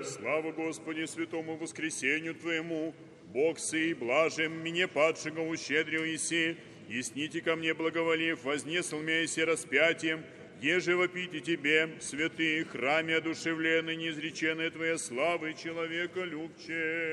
Слава Господи, святому воскресению Твоему, Бог сый, блажем, мне падшего ущедрил еси, ясните ко мне благоволив, вознесл меня еси распятием, еже вопите Тебе, святые, храме одушевленный, неизреченная Твоя славы, человека любче.